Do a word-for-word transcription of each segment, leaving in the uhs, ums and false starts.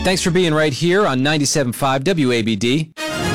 Thanks for being right here on ninety-seven point five W A B D.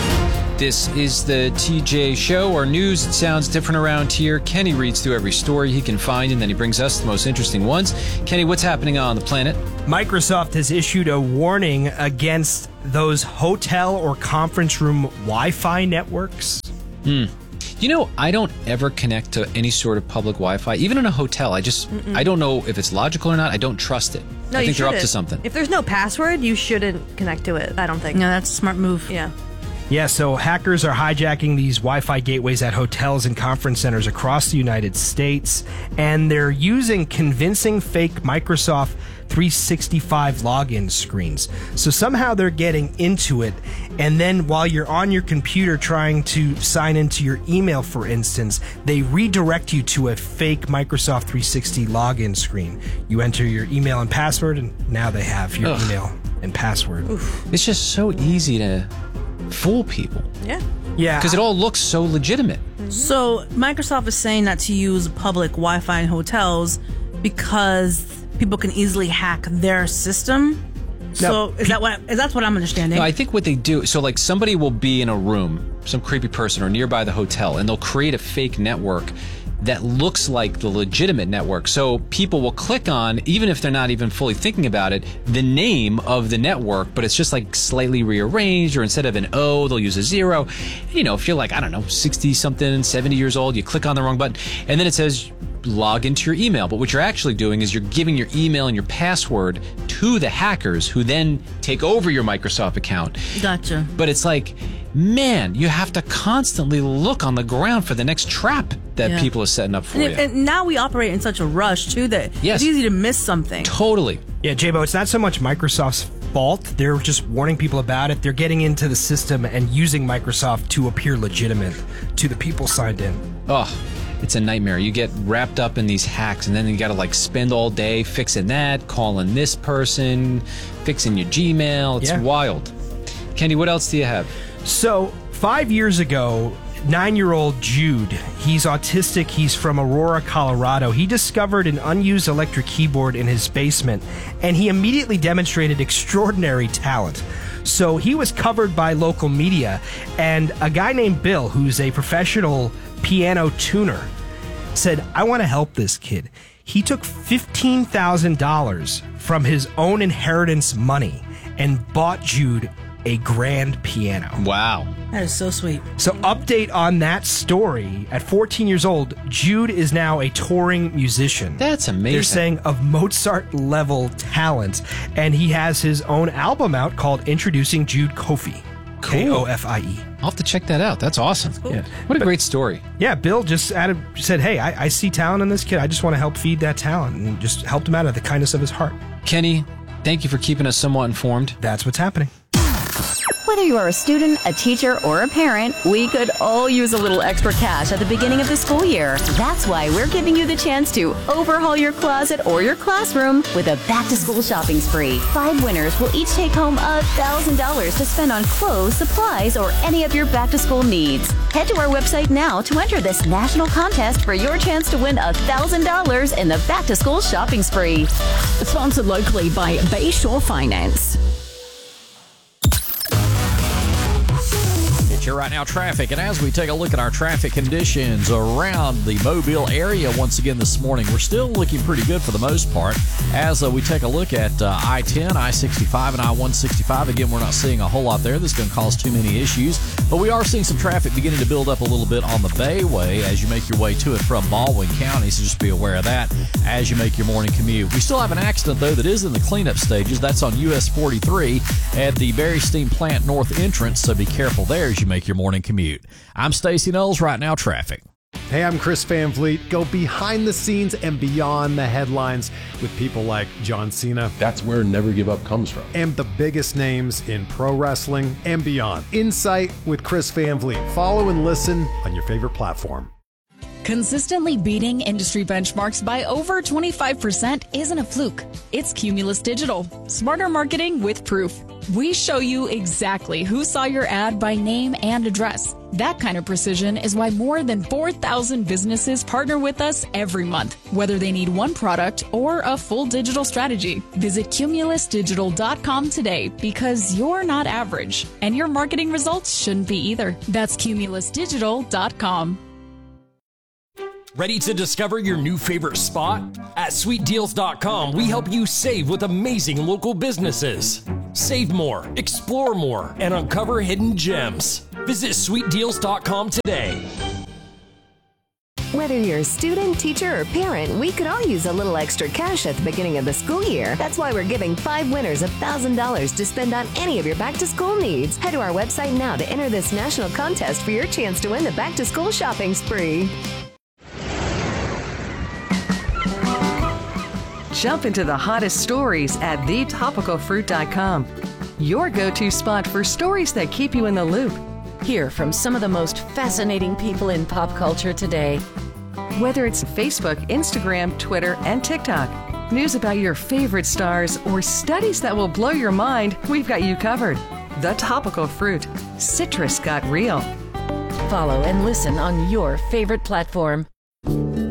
This is the T J Show. Our news, it sounds different around here. Kenny reads through every story he can find, and then he brings us the most interesting ones. Kenny, what's happening on the planet? Microsoft has issued a warning against those hotel or conference room Wi-Fi networks. Hmm. You know, I don't ever connect to any sort of public Wi-Fi, even in a hotel. I just, Mm-mm. I don't know if it's logical or not. I don't trust it. No, I think you they're shouldn't. up to something. If there's no password, you shouldn't connect to it, I don't think. No, that's a smart move. Yeah. Yeah, so hackers are hijacking these Wi-Fi gateways at hotels and conference centers across the United States, and they're using convincing fake Microsoft three sixty-five login screens. So somehow they're getting into it, and then while you're on your computer trying to sign into your email, for instance, they redirect you to a fake Microsoft three sixty login screen. You enter your email and password, and now they have your Ugh. email and password. Oof. It's just so easy to fool people. Yeah. Yeah. Because it all looks so legitimate. Mm-hmm. So Microsoft is saying not to use public Wi-Fi in hotels because people can easily hack their system. So No, is that what is that's what I'm understanding? No, I think what they do, so like somebody will be in a room, some creepy person or nearby the hotel, and they'll create a fake network that looks like the legitimate network. So people will click on, even if they're not even fully thinking about it, the name of the network, but it's just like slightly rearranged, or instead of an O, they'll use a zero. You know, if you're like, I don't know, sixty something, seventy years old, you click on the wrong button, and then it says log into your email. But what you're actually doing is you're giving your email and your password to the hackers, who then take over your Microsoft account. Gotcha. But it's like, man, you have to constantly look on the ground for the next trap that Yeah. people are setting up for And, you. and now we operate in such a rush too that Yes. it's easy to miss something. Totally. Yeah, J-Bo, it's not so much Microsoft's fault. They're just warning people about it. They're getting into the system and using Microsoft to appear legitimate to the people signed in. Oh, it's a nightmare. You get wrapped up in these hacks, and then you got to like spend all day fixing that, calling this person, fixing your Gmail. It's Yeah. wild. Kenny, what else do you have? So, five years ago, nine-year-old Jude, he's autistic, he's from Aurora, Colorado. He discovered an unused electric keyboard in his basement, and he immediately demonstrated extraordinary talent. So he was covered by local media, and a guy named Bill, who's a professional piano tuner, said, I want to help this kid. He took fifteen thousand dollars from his own inheritance money and bought Jude a grand piano. Wow. That is so sweet. So, update on that story. At fourteen years old, Jude is now a touring musician. That's amazing. They're saying of Mozart-level talent, and he has his own album out called Introducing Jude Kofi. Cool. K O F I E. I'll have to check that out. That's awesome. cool. Yeah. What a But- great story. Yeah, Bill just added, said, hey, I, I see talent in this kid. I just want to help feed that talent, and just helped him out of the kindness of his heart. Kenny, thank you for keeping us somewhat informed. That's what's happening. Whether you are a student, a teacher, or a parent, we could all use a little extra cash at the beginning of the school year. That's why we're giving you the chance to overhaul your closet or your classroom with a back-to-school shopping spree. Five winners will each take home one thousand dollars to spend on clothes, supplies, or any of your back-to-school needs. Head to our website now to enter this national contest for your chance to win one thousand dollars in the back-to-school shopping spree. Sponsored locally by Bayshore Finance. It's your Right Now traffic, and as we take a look at our traffic conditions around the Mobile area once again this morning, we're still looking pretty good for the most part. As uh, we take a look at uh, I ten, I sixty-five, and I one sixty-five, again, we're not seeing a whole lot there that's going to cause too many issues, but we are seeing some traffic beginning to build up a little bit on the Bayway as you make your way to it from Baldwin County, so just be aware of that as you make your morning commute. We still have an accident, though, that is in the cleanup stages. That's on U S forty-three at the Berry Steam Plant North entrance, so be careful there as you make your morning commute. I'm Stacey Knowles, Right Now Traffic. Hey, I'm Chris Van Vliet. Go behind the scenes and beyond the headlines with people like John Cena. That's where Never Give Up comes from. And the biggest names in pro wrestling and beyond. Insight with Chris Van Vliet. Follow and listen on your favorite platform. Consistently beating industry benchmarks by over twenty-five percent isn't a fluke. It's Cumulus Digital. Smarter marketing with proof. We show you exactly who saw your ad by name and address. That kind of precision is why more than four thousand businesses partner with us every month, whether they need one product or a full digital strategy. Visit cumulus digital dot com today because you're not average, and your marketing results shouldn't be either. That's cumulus digital dot com. Ready to discover your new favorite spot? At sweet deals dot com, we help you save with amazing local businesses. Save more, explore more, and uncover hidden gems. Visit sweet deals dot com today. Whether you're a student, teacher, or parent, we could all use a little extra cash at the beginning of the school year. That's why we're giving five winners one thousand dollars to spend on any of your back-to-school needs. Head to our website now to enter this national contest for your chance to win the back-to-school shopping spree. Jump into the hottest stories at the topical fruit dot com. Your go-to spot for stories that keep you in the loop. Hear from some of the most fascinating people in pop culture today. Whether it's Facebook, Instagram, Twitter, and TikTok, news about your favorite stars, or studies that will blow your mind, we've got you covered. The Topical Fruit. Citrus got real. Follow and listen on your favorite platform.